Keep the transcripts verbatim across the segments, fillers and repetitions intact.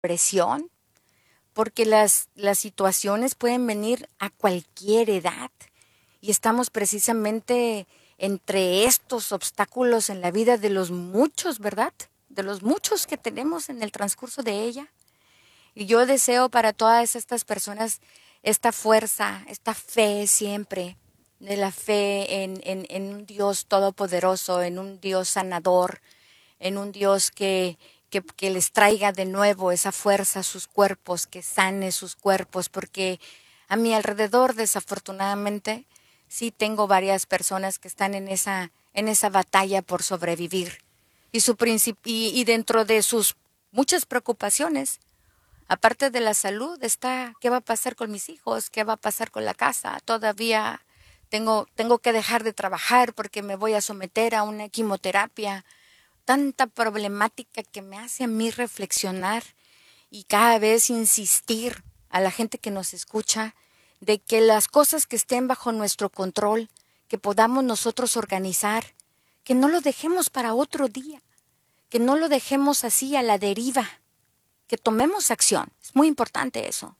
presión, porque las, las situaciones pueden venir a cualquier edad y estamos precisamente entre estos obstáculos en la vida de los muchos, ¿verdad? De los muchos que tenemos en el transcurso de ella. Y yo deseo para todas estas personas esta fuerza, esta fe siempre, de la fe en, en, en un Dios todopoderoso, en un Dios sanador, en un Dios que, que, que les traiga de nuevo esa fuerza a sus cuerpos, que sane sus cuerpos, porque a mi alrededor, desafortunadamente, sí tengo varias personas que están en esa, en esa batalla por sobrevivir. Y, su princip- y, y dentro de sus muchas preocupaciones, aparte de la salud, está qué va a pasar con mis hijos, qué va a pasar con la casa. Todavía tengo, tengo que dejar de trabajar porque me voy a someter a una quimioterapia. Tanta problemática que me hace a mí reflexionar y cada vez insistir a la gente que nos escucha de que las cosas que estén bajo nuestro control, que podamos nosotros organizar, que no lo dejemos para otro día, que no lo dejemos así a la deriva, que tomemos acción. Es muy importante eso.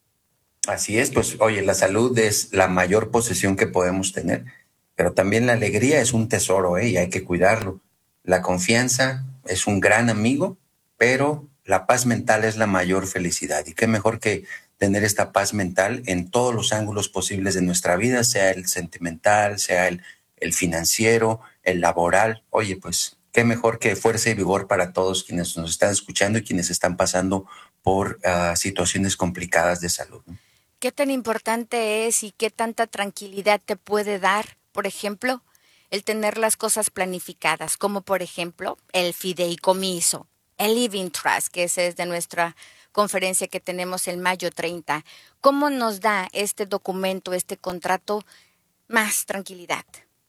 Así es, pues oye, la salud es la mayor posesión que podemos tener, pero también la alegría es un tesoro, ¿eh? Y hay que cuidarlo. La confianza es un gran amigo, pero la paz mental es la mayor felicidad. Y qué mejor que tener esta paz mental en todos los ángulos posibles de nuestra vida, sea el sentimental, sea el, el financiero, el laboral. Oye, pues qué mejor que fuerza y vigor para todos quienes nos están escuchando y quienes están pasando por uh, situaciones complicadas de salud, ¿no? ¿Qué tan importante es y qué tanta tranquilidad te puede dar, por ejemplo, el tener las cosas planificadas, como por ejemplo el fideicomiso, el Living Trust, que ese es de nuestra conferencia que tenemos el mayo treinta? ¿Cómo nos da este documento, este contrato, más tranquilidad?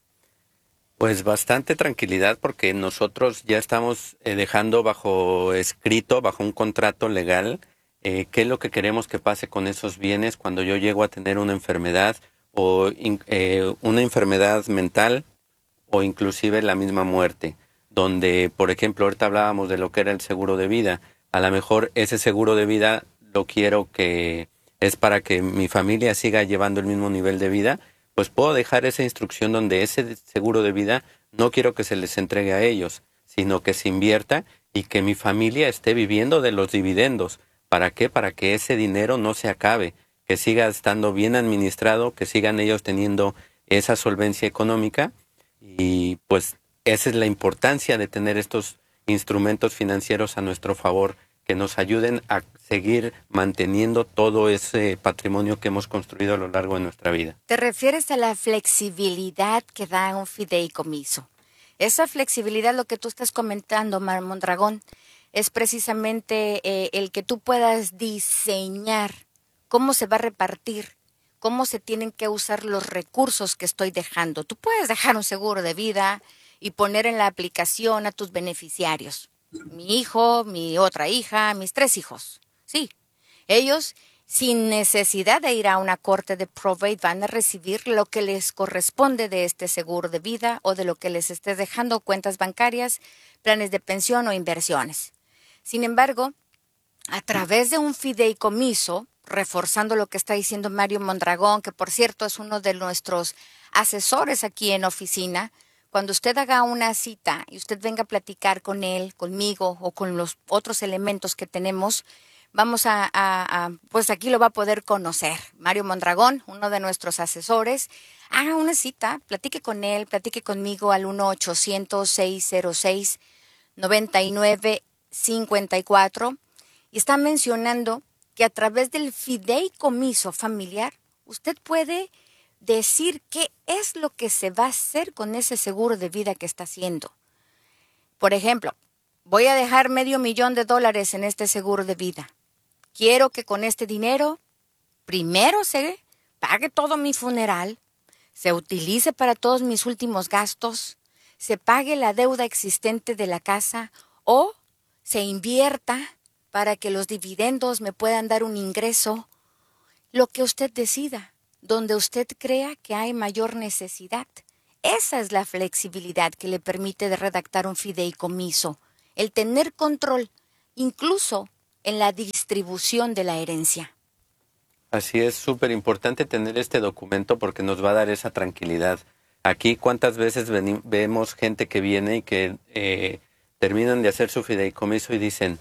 Pues bastante tranquilidad porque nosotros ya estamos eh, dejando bajo escrito, bajo un contrato legal, eh, qué es lo que queremos que pase con esos bienes cuando yo llego a tener una enfermedad o in, eh, una enfermedad mental o inclusive la misma muerte, donde, por ejemplo, ahorita hablábamos de lo que era el seguro de vida. A lo mejor ese seguro de vida lo quiero que es para que mi familia siga llevando el mismo nivel de vida, pues puedo dejar esa instrucción donde ese seguro de vida no quiero que se les entregue a ellos, sino que se invierta y que mi familia esté viviendo de los dividendos. ¿Para qué? Para que ese dinero no se acabe, que siga estando bien administrado, que sigan ellos teniendo esa solvencia económica. Y pues esa es la importancia de tener estos instrumentos financieros a nuestro favor, que nos ayuden a seguir manteniendo todo ese patrimonio que hemos construido a lo largo de nuestra vida. ¿Te refieres a la flexibilidad que da un fideicomiso? Esa flexibilidad, lo que tú estás comentando, Mar Mondragón, es precisamente eh, el que tú puedas diseñar cómo se va a repartir, cómo se tienen que usar los recursos que estoy dejando. Tú puedes dejar un seguro de vida y poner en la aplicación a tus beneficiarios. Mi hijo, mi otra hija, mis tres hijos. Sí, ellos, sin necesidad de ir a una corte de probate, van a recibir lo que les corresponde de este seguro de vida o de lo que les esté dejando, cuentas bancarias, planes de pensión o inversiones. Sin embargo, a través de un fideicomiso, reforzando lo que está diciendo Mario Mondragón, que por cierto es uno de nuestros asesores aquí en oficina, cuando usted haga una cita y usted venga a platicar con él, conmigo o con los otros elementos que tenemos, vamos a, a, a, pues aquí lo va a poder conocer. Mario Mondragón, uno de nuestros asesores, haga una cita, platique con él, platique conmigo al uno ochocientos, seis cero seis, noventa y nueve cincuenta y cuatro y está mencionando que a través del fideicomiso familiar usted puede decir qué es lo que se va a hacer con ese seguro de vida que está haciendo. Por ejemplo, voy a dejar medio millón de dólares en este seguro de vida. Quiero que con este dinero primero se pague todo mi funeral, se utilice para todos mis últimos gastos, se pague la deuda existente de la casa o se invierta para que los dividendos me puedan dar un ingreso, lo que usted decida, donde usted crea que hay mayor necesidad. Esa es la flexibilidad que le permite redactar un fideicomiso, el tener control, incluso en la distribución de la herencia. Así es, súper importante tener este documento porque nos va a dar esa tranquilidad. Aquí, ¿cuántas veces veni- vemos gente que viene y que eh, terminan de hacer su fideicomiso y dicen,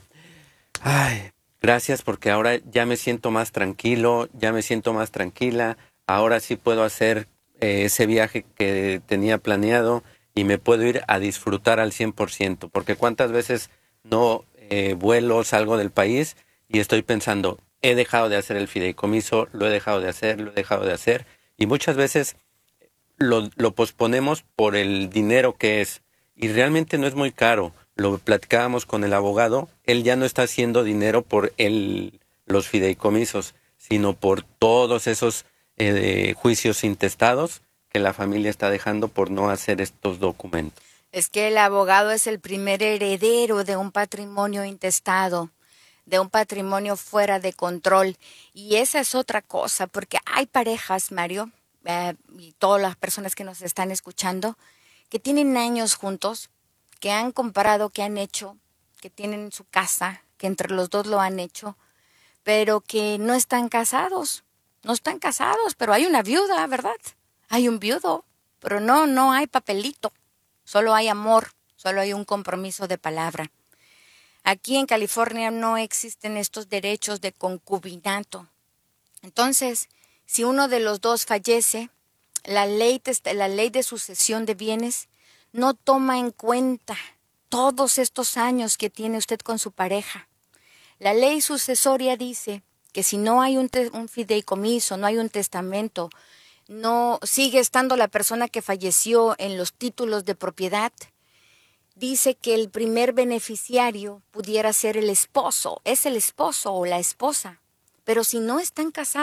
ay, gracias porque ahora ya me siento más tranquilo, ya me siento más tranquila, ahora sí puedo hacer eh, ese viaje que tenía planeado y me puedo ir a disfrutar al cien por ciento? Porque cuántas veces no eh, vuelo, salgo del país y estoy pensando, he dejado de hacer el fideicomiso, lo he dejado de hacer, lo he dejado de hacer, y muchas veces lo, lo posponemos por el dinero que es, y realmente no es muy caro. Lo platicábamos con el abogado, él ya no está haciendo dinero por el, los fideicomisos, sino por todos esos eh, juicios intestados que la familia está dejando por no hacer estos documentos. Es que el abogado es el primer heredero de un patrimonio intestado, de un patrimonio fuera de control. Y esa es otra cosa, porque hay parejas, Mario, eh, y todas las personas que nos están escuchando, que tienen años juntos, que han comprado, que han hecho, que tienen su casa, que entre los dos lo han hecho, pero que no están casados. No están casados, pero hay una viuda, ¿verdad? Hay un viudo, pero no, no hay papelito. Solo hay amor, solo hay un compromiso de palabra. Aquí en California no existen estos derechos de concubinato. Entonces, si uno de los dos fallece, la ley, la ley de sucesión de bienes no toma en cuenta todos estos años que tiene usted con su pareja. La ley sucesoria dice que si no hay un, te- un fideicomiso, no hay un testamento, no sigue estando la persona que falleció en los títulos de propiedad, dice que el primer beneficiario pudiera ser el esposo, es el esposo o la esposa. Pero si no están casados,